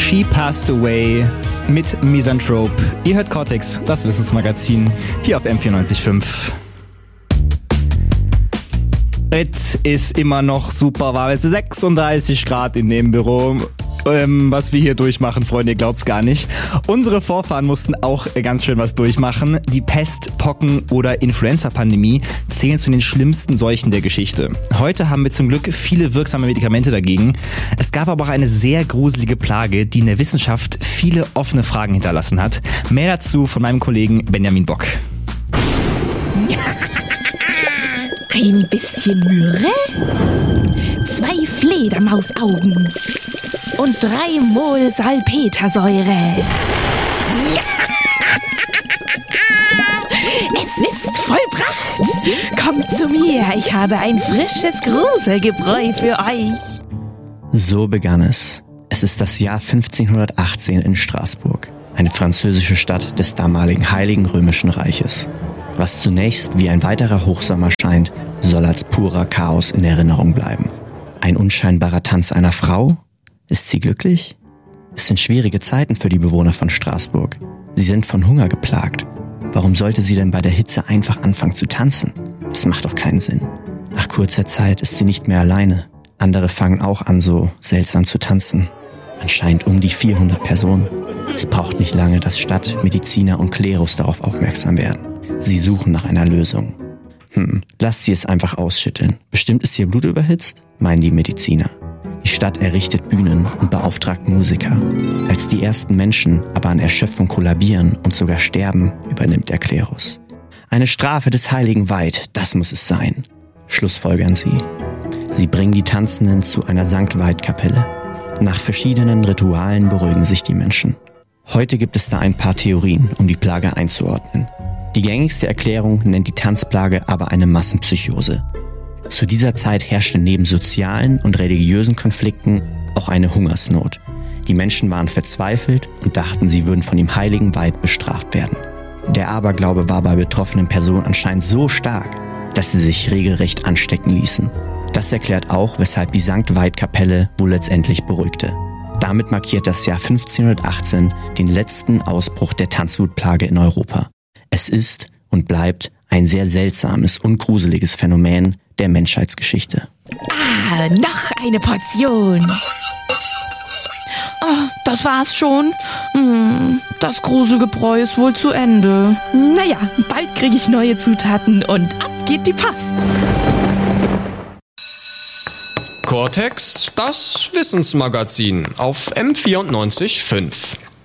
She Passed Away mit Misanthrope. Ihr hört Cortex, das Wissensmagazin, hier auf M94.5. Es ist immer noch super warm. Es ist 36 Grad in dem Büro. Was wir hier durchmachen, Freunde, ihr glaubt's gar nicht. Unsere Vorfahren mussten auch ganz schön was durchmachen. Die Pest, Pocken oder Influenza-Pandemie zählen zu den schlimmsten Seuchen der Geschichte. Heute haben wir zum Glück viele wirksame Medikamente dagegen. Es gab aber auch eine sehr gruselige Plage, die in der Wissenschaft viele offene Fragen hinterlassen hat. Mehr dazu von meinem Kollegen Benjamin Bock. Ein bisschen Myrrhe, 2 Fledermausaugen und 3 Mol Salpetersäure. Es ist vollbracht. Kommt zu mir, ich habe ein frisches Gruselgebräu für euch. So begann es. Es ist das Jahr 1518 in Straßburg, eine französische Stadt des damaligen Heiligen Römischen Reiches. Was zunächst wie ein weiterer Hochsommer scheint, soll als purer Chaos in Erinnerung bleiben. Ein unscheinbarer Tanz einer Frau? Ist sie glücklich? Es sind schwierige Zeiten für die Bewohner von Straßburg. Sie sind von Hunger geplagt. Warum sollte sie denn bei der Hitze einfach anfangen zu tanzen? Das macht doch keinen Sinn. Nach kurzer Zeit ist sie nicht mehr alleine. Andere fangen auch an, so seltsam zu tanzen. Anscheinend um die 400 Personen. Es braucht nicht lange, dass Stadt, Mediziner und Klerus darauf aufmerksam werden. Sie suchen nach einer Lösung. Lasst sie es einfach ausschütteln. Bestimmt ist ihr Blut überhitzt, meinen die Mediziner. Die Stadt errichtet Bühnen und beauftragt Musiker. Als die ersten Menschen aber an Erschöpfung kollabieren und sogar sterben, übernimmt der Klerus. Eine Strafe des heiligen Weid, das muss es sein, schlussfolgern sie. Sie bringen die Tanzenden zu einer Sankt Veit-Kapelle. Nach verschiedenen Ritualen beruhigen sich die Menschen. Heute gibt es da ein paar Theorien, um die Plage einzuordnen. Die gängigste Erklärung nennt die Tanzplage aber eine Massenpsychose. Zu dieser Zeit herrschte neben sozialen und religiösen Konflikten auch eine Hungersnot. Die Menschen waren verzweifelt und dachten, sie würden von dem heiligen Weid bestraft werden. Der Aberglaube war bei betroffenen Personen anscheinend so stark, dass sie sich regelrecht anstecken ließen. Das erklärt auch, weshalb die Sankt Veit-Kapelle wohl letztendlich beruhigte. Damit markiert das Jahr 1518 den letzten Ausbruch der Tanzwutplage in Europa. Es ist und bleibt ein sehr seltsames und gruseliges Phänomen der Menschheitsgeschichte. Noch eine Portion. Oh, das war's schon. Das Gruselgebräu ist wohl zu Ende. Naja, bald kriege ich neue Zutaten und ab geht die Post. Cortex, das Wissensmagazin auf M94.5.